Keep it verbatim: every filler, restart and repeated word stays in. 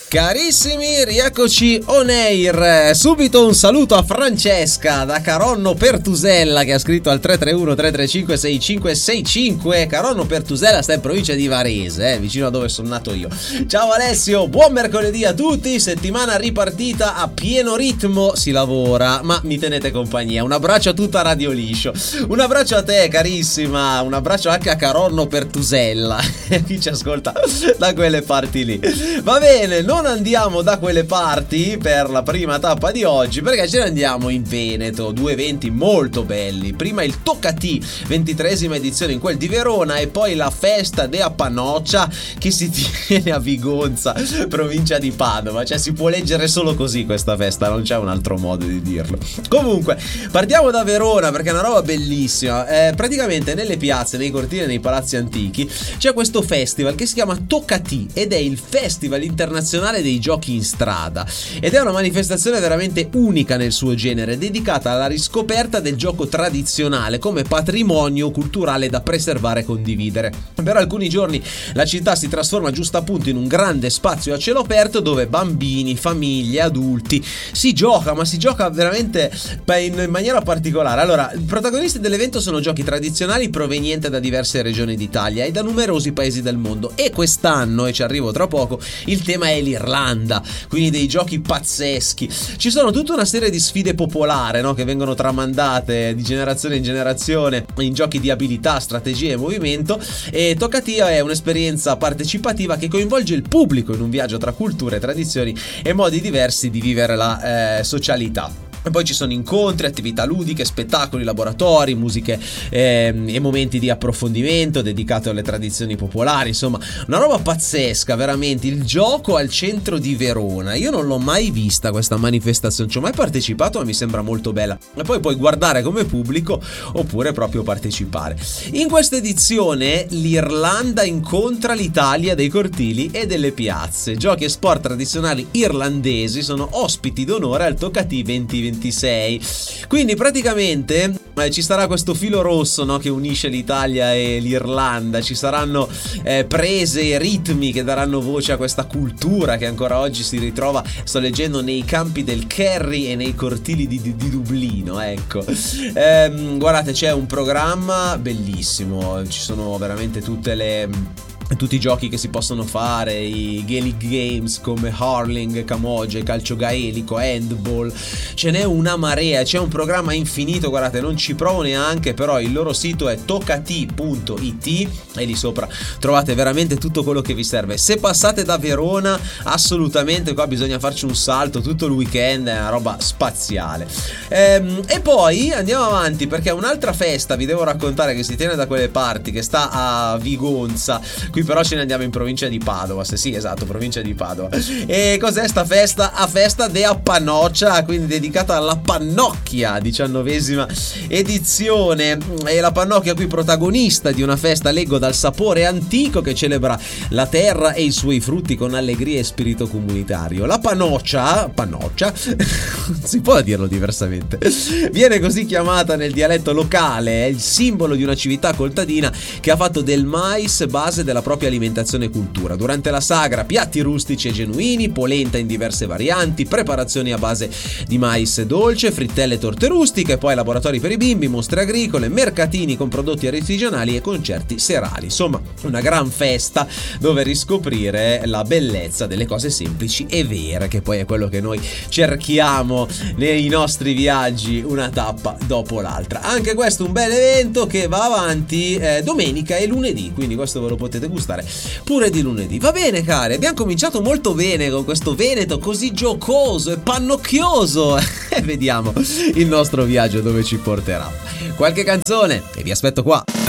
Carissimi, rieccoci on air. Subito un saluto a Francesca da Caronno Pertusella che ha scritto al tre tre uno tre tre cinque sei cinque sei cinque. Caronno Pertusella sta in provincia di Varese, eh, vicino a dove sono nato io. Ciao Alessio, buon mercoledì a tutti. Settimana ripartita a pieno ritmo, si lavora, ma mi tenete compagnia. Un abbraccio a tutta Radio Liscio. Un abbraccio a te carissima, un abbraccio anche a Caronno Pertusella, chi ci ascolta da quelle parti lì. Va bene, non andiamo da quelle parti per la prima tappa di oggi, perché ce ne andiamo in Veneto. Due eventi molto belli. Prima il Toccati, ventitreesima edizione in quel di Verona, e poi la festa de Appanoccia che si tiene a Vigonza, provincia di Padova. Cioè si può leggere solo così questa festa, non c'è un altro modo di dirlo. Comunque partiamo da Verona perché è una roba bellissima. eh, Praticamente nelle piazze, nei cortili e nei palazzi antichi c'è questo festival che si chiama Toccati ed è il Festival Internazionale dei Giochi in Strada, ed è una manifestazione veramente unica nel suo genere, dedicata alla riscoperta del gioco tradizionale come patrimonio culturale da preservare e condividere. Per alcuni giorni la città si trasforma giusto appunto in un grande spazio a cielo aperto dove bambini, famiglie, adulti si gioca, ma si gioca veramente in maniera particolare. Allora, i protagonisti dell'evento sono giochi tradizionali provenienti da diverse regioni d'Italia e da numerosi paesi del mondo, e quest'anno, e ci arrivo tra poco, il tema è l'Irlanda, quindi dei giochi pazzeschi. Ci sono tutta una serie di sfide popolari, no, che vengono tramandate di generazione in generazione in giochi di abilità, strategia e movimento, e Toccati è un'esperienza partecipativa che coinvolge il pubblico in un viaggio tra culture, tradizioni e modi diversi di vivere la eh, socialità. E poi ci sono incontri, attività ludiche, spettacoli, laboratori, musiche ehm, e momenti di approfondimento dedicati alle tradizioni popolari. Insomma, una roba pazzesca, veramente. Il gioco al centro di Verona. Io non l'ho mai vista questa manifestazione, non ci ho mai partecipato, ma mi sembra molto bella. E poi puoi guardare come pubblico oppure proprio partecipare. In questa edizione l'Irlanda incontra l'Italia dei cortili e delle piazze. Giochi e sport tradizionali irlandesi sono ospiti d'onore al Toccati venti ventisei. Quindi praticamente eh, ci sarà questo filo rosso, no, che unisce l'Italia e l'Irlanda. Ci saranno eh, prese e ritmi che daranno voce a questa cultura che ancora oggi si ritrova, sto leggendo, nei campi del Kerry e nei cortili di, di, di Dublino, ecco. Ehm, guardate, c'è un programma bellissimo, ci sono veramente tutte le... tutti i giochi che si possono fare, i Gaelic Games come hurling, camogie, calcio gaelico, handball, ce n'è una marea, c'è un programma infinito. Guardate, non ci provo neanche, però il loro sito è toccati punto it e lì sopra trovate veramente tutto quello che vi serve. Se passate da Verona, assolutamente qua bisogna farci un salto tutto il weekend, è una roba spaziale. Ehm, e poi andiamo avanti perché un'altra festa vi devo raccontare che si tiene da quelle parti, che sta a Vigonza. Qui però ce ne andiamo in provincia di Padova. Se sì, esatto, provincia di Padova. E cos'è sta festa? A festa de Appanoccia, quindi dedicata alla pannocchia, diciannovesima edizione. E la pannocchia qui protagonista di una festa, leggo, dal sapore antico che celebra la terra e i suoi frutti con allegria e spirito comunitario. La pannoccia, pannoccia, si può dirlo diversamente, viene così chiamata nel dialetto locale, è il simbolo di una civiltà contadina che ha fatto del mais base della propria alimentazione e cultura. Durante la sagra, piatti rustici e genuini, polenta in diverse varianti, preparazioni a base di mais dolce, frittelle e torte rustiche, poi laboratori per i bimbi, mostre agricole, mercatini con prodotti artigianali e concerti serali. Insomma, una gran festa dove riscoprire la bellezza delle cose semplici e vere, che poi è quello che noi cerchiamo nei nostri viaggi, una tappa dopo l'altra. Anche questo un bel evento che va avanti eh, domenica e lunedì, quindi questo ve lo potete gustare pure di lunedì. Va bene cari, abbiamo cominciato molto bene con questo Veneto così giocoso e pannocchioso e vediamo il nostro viaggio dove ci porterà. Qualche canzone e vi aspetto qua.